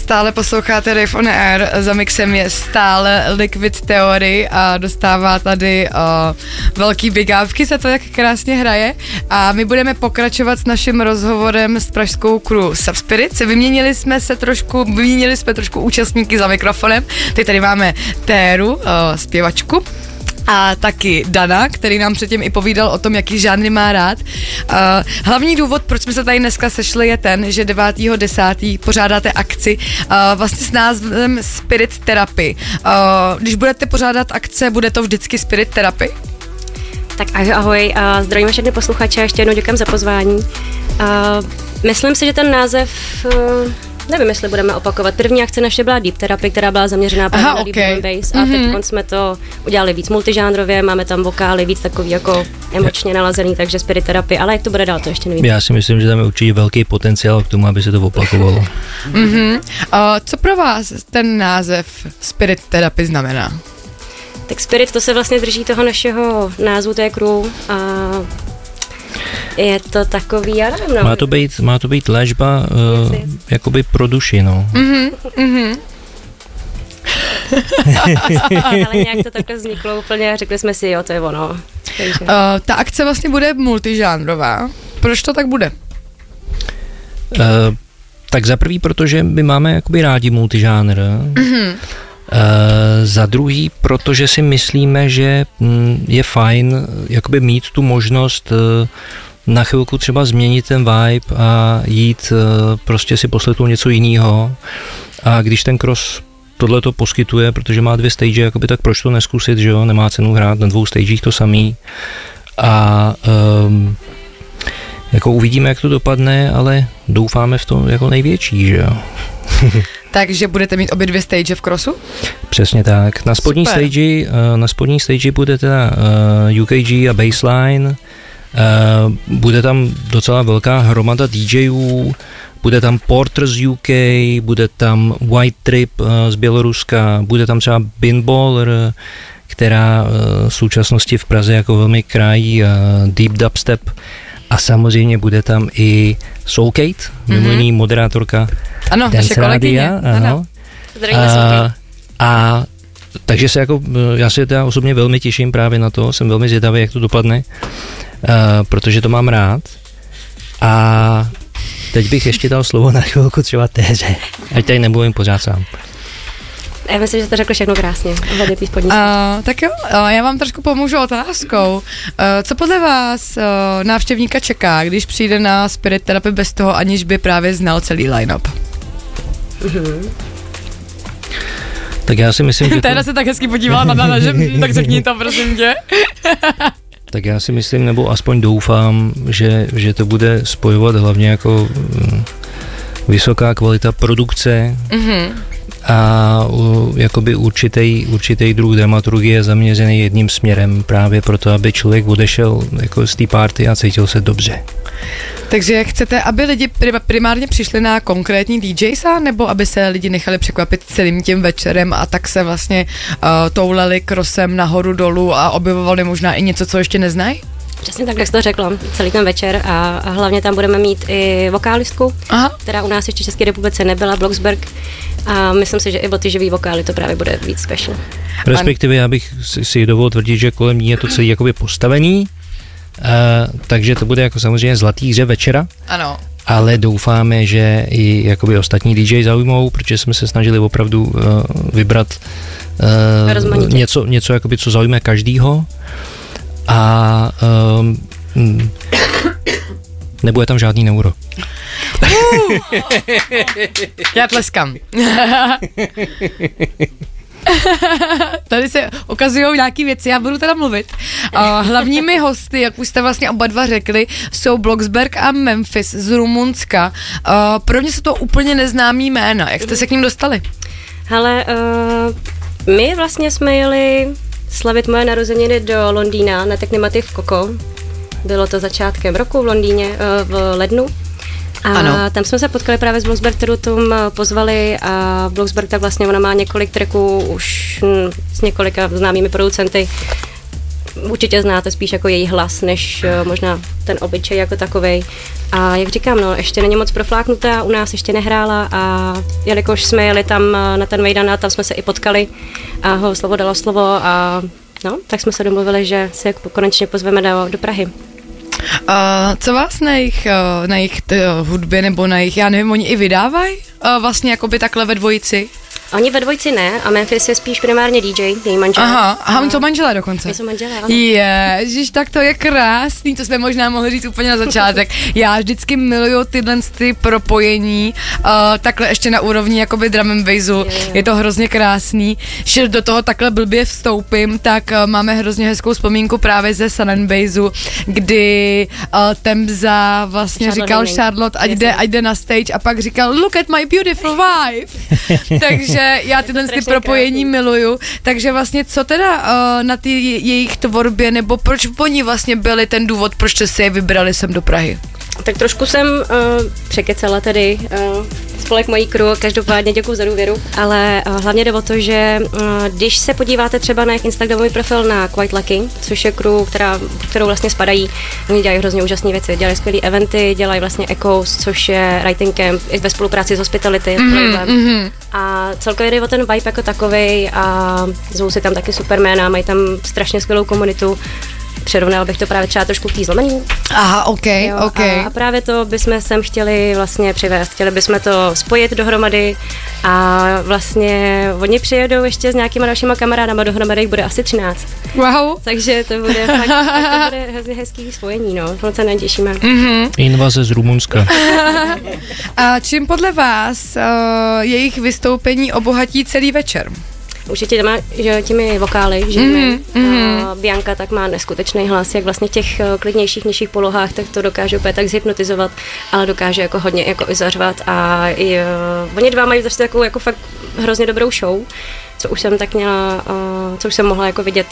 Stále posloucháte Rave on Air, za mixem je stále Liquid Theory a dostává tady velký big upky, se to jak krásně hraje a my budeme pokračovat s naším rozhovorem s pražskou crew Subspirit. Vyměnili jsme trošku účastníky za mikrofonem, teď tady máme Téru, zpěvačku, a taky Dana, který nám předtím i povídal o tom, jaký žánry má rád. Hlavní důvod, proč jsme se tady dneska sešli, je ten, že 9.10. pořádáte akci vlastně s názvem Spirit Therapy. Když budete pořádat akce, bude to vždycky Spirit Therapy? Tak ahoj, zdravíme všechny posluchače a ještě jednou děkujeme za pozvání. Myslím si, že ten název... Nevím, jestli budeme opakovat. První akce naše byla Deep Therapy, která byla zaměřená na Deep Drum Bass a teď jsme to udělali víc multižánrově, máme tam vokály víc takový jako emočně nalazený, takže Spirit Therapy, ale jak to bude dál, to ještě nevím. Já si myslím, že tam je určitě velký potenciál k tomu, aby se to opakovalo. Co pro vás ten název Spirit Therapy znamená? Tak Spirit, to se vlastně drží toho našeho názvu té crew a je to takový, já nevím, no. Má to být léčba jakoby pro duši, no. Ale nějak to takhle vzniklo úplně a řekli jsme si, jo, to je ono. Takže. Ta akce vlastně bude multižánrová. Proč to tak bude? Tak za prvý, protože my máme jakoby rádi multižánr. Za druhý, protože si myslíme, že je fajn jakoby mít tu možnost na chvilku třeba změnit ten vibe a jít prostě si poslechnout něco jiného. A když ten cross tohle to poskytuje, protože má 2 stage, jakoby, tak proč to neskusit, že jo? Nemá cenu hrát na 2 stagech to samý. A jako uvidíme, jak to dopadne, ale doufáme v to jako největší, že jo? Takže budete mít obě 2 stage v crossu? Přesně tak. Na spodní stage bude teda UKG a Bassline. Bude tam docela velká hromada DJů, bude tam Porter z UK, bude tam White Trip z Běloruska, bude tam třeba Binballer, která v současnosti v Praze jako velmi krájí deep dubstep, a samozřejmě bude tam i Soulkate, mimo jiný moderátorka Dance Rádia. Ano. A takže já se teda osobně velmi těším právě na to, jsem velmi zvědavý, jak to dopadne, protože to mám rád. A teď bych ještě dal slovo na chvilku třeba Téře, ať tady nebudem pořád sám. Já myslím, že to řekl všechno krásně. Tak jo, já vám trošku pomůžu otázkou. Co podle vás návštěvníka čeká, když přijde na Spirit Therapy bez toho, aniž by právě znal celý line-up? Tak já si myslím, že Téra se tak hezky podívala na Dana, že tak řekni to, prosím tě. Tak já si myslím, nebo aspoň doufám, že to bude spojovat hlavně jako vysoká kvalita produkce a jakoby určitý druh dramaturgie zaměřený jedním směrem, právě proto, aby člověk odešel jako z té party a cítil se dobře. Takže chcete, aby lidi primárně přišli na konkrétní DJs, nebo aby se lidi nechali překvapit celým tím večerem a tak se vlastně touleli crossem nahoru dolů a objevovali možná i něco, co ještě neznají? Přesně tak, jak jsi to řekla, celý ten večer a hlavně tam budeme mít i vokálistku, která u nás ještě v České republice nebyla, Bloxberg, a myslím si, že i o ty živý vokály to právě bude víc special. Respektive já bych si dovolil tvrdit, že kolem ní je to celý jakoby postavený, takže to bude jako samozřejmě zlatý hře večera. Ano. Ale doufáme, že i jakoby ostatní DJ zaujmou, protože jsme se snažili opravdu vybrat něco jakoby, co zaujme každýho. A nebude tam žádný neuro. Já tleskám. Tady se ukazují nějaký věci, já budu teda mluvit. Hlavními hosty, jak už jste vlastně oba dva řekli, jsou Bloxberg a Memphis z Rumunska. Pro mě jsou to úplně neznámý jména. Jak jste se k ním dostali? Hele, my vlastně jsme jeli slavit moje narozeniny do Londýna na Technimative Coco. Bylo to začátkem roku v Londýně, v lednu. A tam jsme se potkali právě s Bloxberg, kterou tam pozvali, a Bloxberg tak vlastně ona má několik tracků už s několika známými producenty. určitě znáte spíš jako její hlas, než možná ten obličej jako takovej. A jak říkám, no, ještě není moc profláknutá, u nás ještě nehrála a jelikož jsme jeli tam na ten Mejdan a tam jsme se i potkali a ho slovo dalo slovo a no, tak jsme se domluvili, že se konečně pozveme do Prahy. Co vás na jejich hudbě nebo na jejich, já nevím, oni i vydávají vlastně jakoby takhle ve dvojici? Oni ve dvojici ne a Memphis je spíš primárně DJ, její manžel. Aha, oni jsou manželé dokonce. Jsou manželé, ano. Ježiš, tak to je krásný, to jsme možná mohli říct úplně na začátek. Já vždycky miluju ty propojení, takhle ještě na úrovni jakoby drum and bassu, je to hrozně krásný. Že do toho takhle blbě vstoupím, tak máme hrozně hezkou vzpomínku právě ze Sun and Bassu, kdy Temza vlastně říkal Charlotte, ať jde na stage a pak říkal look at my beautiful wife. Takže já tyhle propojení miluju. Takže vlastně co teda na ty jejich tvorbě, nebo proč oni vlastně byli ten důvod, proč jste si je vybrali sem do Prahy? Tak trošku jsem překecala tady spolek mojí crew, každopádně děkuju za důvěru, ale hlavně jde o to, že když se podíváte třeba na jejich instagramový profil na Quite Lucky, což je crew, kterou vlastně spadají, oni dělají hrozně úžasné věci, dělají skvělé eventy, dělají vlastně Echoes, což je writing camp ve spolupráci s Hospitality, a celkově jde o ten vibe jako takovej a zvou si tam taky super jména, mají tam strašně skvělou komunitu. Přirovnal bych to právě třeba trošku k tý zlomení. Aha, ok. A právě to bychom sem chtěli vlastně přivést. Chtěli bychom to spojit dohromady a vlastně oni přijedou ještě s nějakýma dalšíma kamarádama, dohromady jich bude asi 13. Wow. Takže to bude fakt, to bude hrozně hezký spojení, no. Moc se netěšíme. Invaze z Rumunska. A čím podle vás jejich vystoupení obohatí celý večer? Určitě má, že těmi vokály, že Bianca tak má neskutečný hlas, jak vlastně v těch klidnějších, nižších polohách, tak to dokáže úplně tak zhypnotizovat, ale dokáže jako hodně jako i zařvat a oni dva mají zase takovou jako fakt hrozně dobrou show, co už jsem tak měla, co už jsem mohla jako vidět.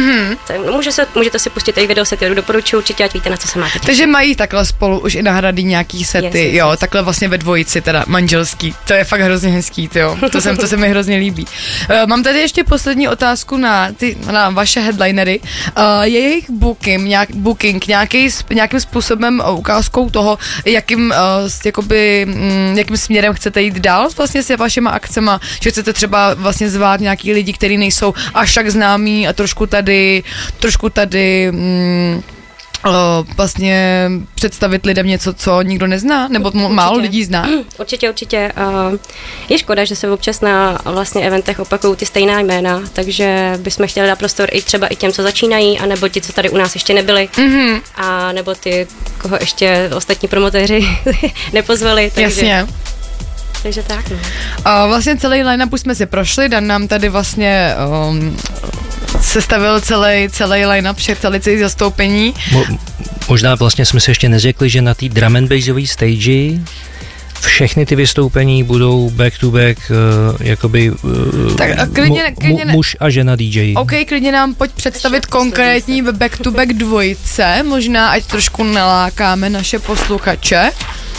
Můžete si pustit i video sety, doporučuji určitě, ať víte, na co se máte. Takže mají takhle spolu už i nahradí nějaký sety, yes. Takhle vlastně ve dvojici, teda manželský. To je fakt hrozně hezký, jo. To se mi hrozně líbí. Mám tady ještě poslední otázku na vaše headlinery. Je jejich booking nějakým způsobem ukázkou toho, jakým směrem chcete jít dál vlastně s vašima akcema, že chcete třeba vlastně zvát nějaký lidi, kteří nejsou až tak známí a trošku tady vlastně představit lidem něco, co nikdo nezná, nebo málo lidí zná? Určitě. Je škoda, že se občas na vlastně eventech opakují ty stejná jména, takže bychom chtěli dát prostor i třeba i těm, co začínají, anebo ti, co tady u nás ještě nebyli, a nebo ty, koho ještě ostatní promotéři nepozvali. Takže... Jasně. Takže tak, no. Vlastně celý line-up už jsme si prošli, Dan nám tady vlastně sestavil celý line-up, celý zastoupení. Možná vlastně jsme se ještě neřekli, že na té drum and bassové stage všechny ty vystoupení budou back to back, jakoby tak klidně muž a žena DJ. OK, klidně nám pojď představit konkrétní back to back dvojice, možná ať trošku nalákáme naše posluchače.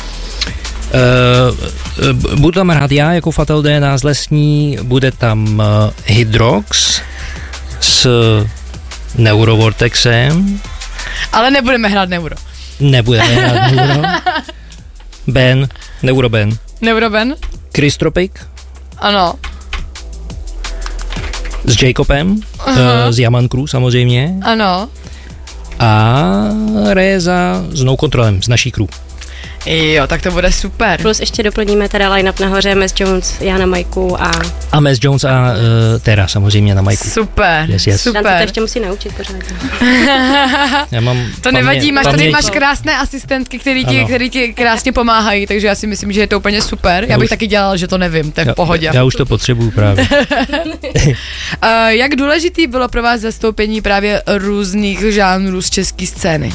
Budu tam hrát já jako Fatal DNA z Lesní, bude tam Hydrox s Neurovortexem. Ale nebudeme hrát Neuro. Nebudeme hrát Neuro. Neuroben. Chris Tropic. Ano. S Jacobem, z Yaman Crew samozřejmě. Ano. A Reza s No Controlem, z naší crew. Jo, tak to bude super. Plus ještě doplníme teda line-up nahoře, Mess Jones, já na majku a Mess Jones a Tera samozřejmě na majku. Super, yes. Dan to ještě musí naučit pořád. To nevadí, máš krásné asistentky, který ti krásně pomáhají, takže já si myslím, že je to úplně super. Já bych taky dělal, že to nevím, to je v pohodě. Já už to potřebuju právě. Jak důležitý bylo pro vás zastoupení právě různých žánrů z české scény?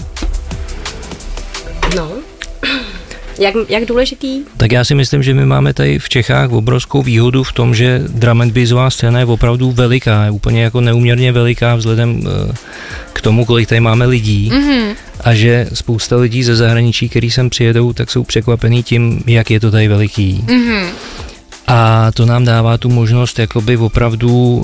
No, jak důležitý? Tak já si myslím, že my máme tady v Čechách obrovskou výhodu v tom, že drum and bassová scéna je opravdu veliká, je úplně jako neúměrně veliká vzhledem k tomu, kolik tady máme lidí, a že spousta lidí ze zahraničí, který sem přijedou, tak jsou překvapený tím, jak je to tady veliký. A to nám dává tu možnost jakoby opravdu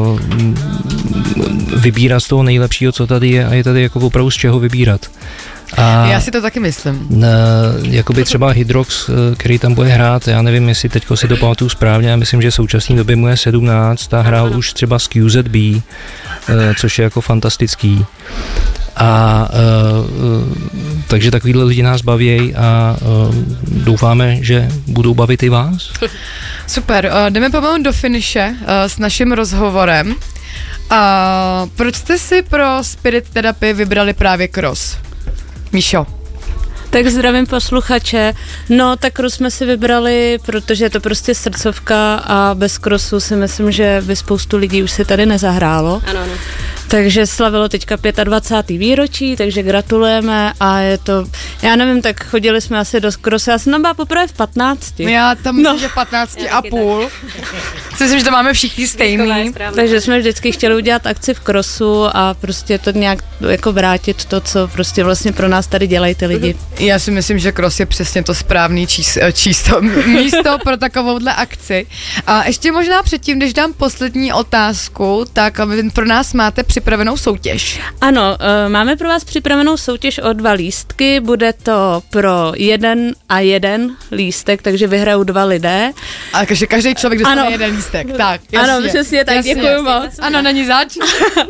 vybírat z toho nejlepšího, co tady je, a je tady jako opravdu z čeho vybírat. A já si to taky myslím. Jakoby třeba Hydrox, který tam bude hrát, já nevím, jestli teďko si to pamatuju správně, já myslím, že v současné době mu je 17 a hrál už třeba z QZB, což je jako fantastický. A takže takovýhle lidi nás baví a doufáme, že budou bavit i vás. Super, jdeme pomalu do finiše s naším rozhovorem. Proč jste si pro Spirit Therapy vybrali právě cross? Míšo. Tak zdravím posluchače. No, tak cross jsme si vybrali, protože je to prostě srdcovka a bez crossu si myslím, že by spoustu lidí už si tady nezahrálo. Ano. Takže slavilo teďka 25. výročí, takže gratulujeme a je to, já nevím, tak chodili jsme asi do crossu, já jsem tam byla poprvé v 15. Já tam myslím, že 15 a půl. Myslím, že to máme všichni stejný. Takže jsme vždycky chtěli udělat akci v crossu a prostě to nějak jako vrátit to, co prostě vlastně pro nás tady dělají ty lidi. Já si myslím, že cross je přesně to správný místo pro takovouhle akci. A ještě možná předtím, když dám poslední otázku, tak vy pro nás máte připravenou soutěž. Ano, máme pro vás připravenou soutěž o 2 lístky, bude to pro 1 a 1 lístek, takže vyhrajou 2 lidé. A takže každý člověk dostane 1 lístek, tak, jasně. Ano, přesně tak, děkuji moc. Ano, není zač.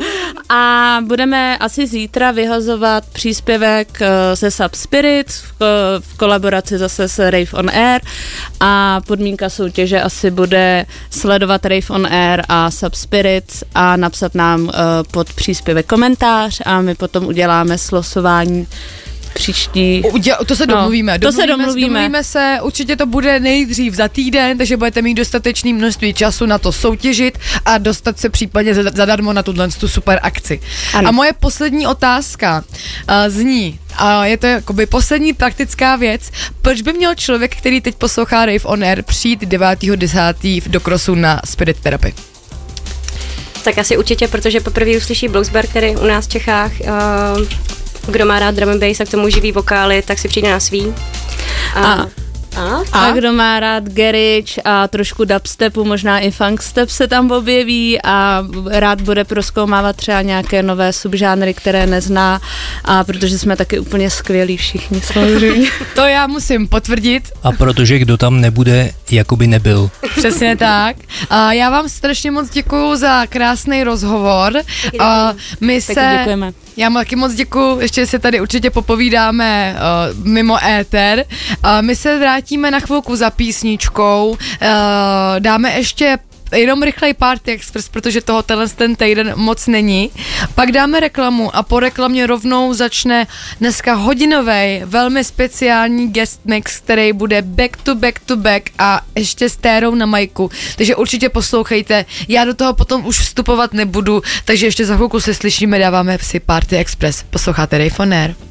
A budeme asi zítra vyhazovat příspěvek se Subspirit v kolaboraci zase s Rave on Air a podmínka soutěže asi bude sledovat Rave on Air a Subspirit a napsat nám pod příspěvek komentář a my potom uděláme slosování příští. To se domluvíme. Domluvíme se, určitě to bude nejdřív za týden, takže budete mít dostatečné množství času na to soutěžit a dostat se případně zadarmo na tu super akci. Ano. A moje poslední otázka zní, a je to jakoby poslední praktická věc, proč by měl člověk, který teď poslouchá Rave on Air, přijít 9.10. do crossu na Spirit Therapy? Tak asi určitě, protože poprvé uslyší Bloxberg, který u nás v Čechách, kdo má rád drum and bass a k tomu živý vokály, tak si přijde na svý. A kdo má rád garage a trošku dubstepu, možná i funkstep se tam objeví a rád bude prozkoumávat třeba nějaké nové subžánry, které nezná, a protože jsme taky úplně skvělí všichni, samozřejmě. To já musím potvrdit. A protože kdo tam nebude, jakoby nebyl. Přesně tak. A já vám strašně moc děkuju za krásný rozhovor. Děkujeme. Já taky moc děkuju, ještě se tady určitě popovídáme mimo éter. My se vrátíme na chvilku za písničkou, dáme ještě jenom rychlej Party Express, protože toho ten týden moc není. Pak dáme reklamu a po reklamě rovnou začne dneska hodinovej, velmi speciální guest mix, který bude back to back a ještě s Térou na majku. Takže určitě poslouchejte. Já do toho potom už vstupovat nebudu, takže ještě za chvilku se slyšíme, dáváme si Party Express. Posloucháte Rave on Air.